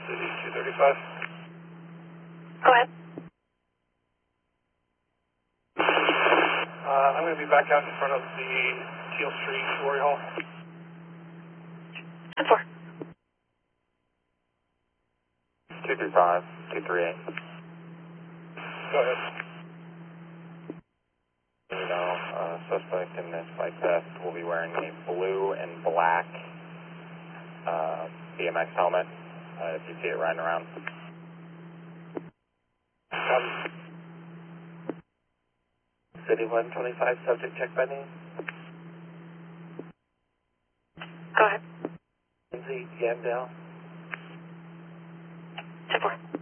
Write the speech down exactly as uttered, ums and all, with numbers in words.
City two thirty-five. Go ahead. Uh, I'm going to be back out in front of the Teal Street Glory Hall. ten four. two three five, two three eight. Go ahead. You know, uh, suspect in this bike theft will be wearing a blue and black uh, B M X helmet, uh, if you see it riding around. Um, City one twenty-five, subject check by name. Go ahead. Lindsay Yandell. ten four.